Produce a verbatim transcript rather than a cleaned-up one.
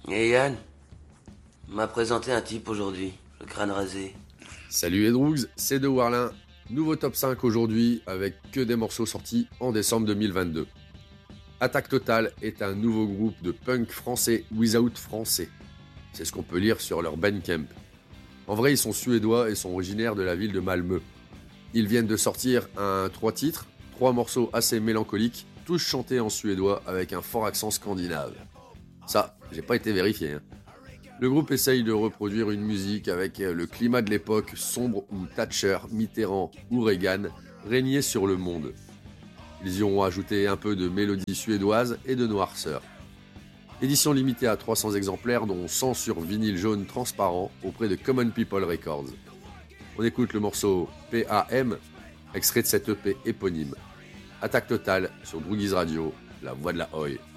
Et Yann m'a présenté un type aujourd'hui, le crâne rasé. Salut Edrougs, c'est De Warlin. Nouveau top cinq aujourd'hui avec que des morceaux sortis en décembre deux mille vingt-deux. Attaque Totale est un nouveau groupe de punk français without français. C'est ce qu'on peut lire sur leur Bandcamp. En vrai, ils sont suédois et sont originaires de la ville de Malmö. Ils viennent de sortir un trois titres, trois morceaux assez mélancoliques, tous chantés en suédois avec un fort accent scandinave. Ça, j'ai pas été vérifié. Hein. Le groupe essaye de reproduire une musique avec le climat de l'époque sombre où Thatcher, Mitterrand ou Reagan régnaient sur le monde. Ils y ont ajouté un peu de mélodie suédoise et de noirceur. Édition limitée à trois cents exemplaires dont cent sur vinyle jaune transparent auprès de Common People Records. On écoute le morceau P A M, extrait de cette E P éponyme. Attaque Totale sur Droogies Radio, la voix de la Oi.